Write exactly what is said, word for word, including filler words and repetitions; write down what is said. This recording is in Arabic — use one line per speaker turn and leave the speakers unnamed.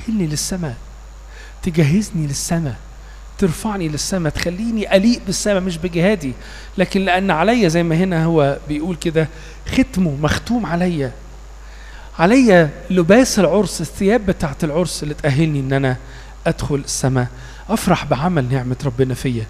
تأهلني للسماء، تجهزني للسماء، ترفعني للسماء، تخليني أليق بالسماء، مش بجهادي لكن لأن عليا، زي ما هنا هو بيقول كده، ختمه مختوم عليا، عليا لباس العرس، الثياب بتاعت العرس اللي تأهلني ان انا ادخل السماء. افرح بعمل نعمة ربنا فيا.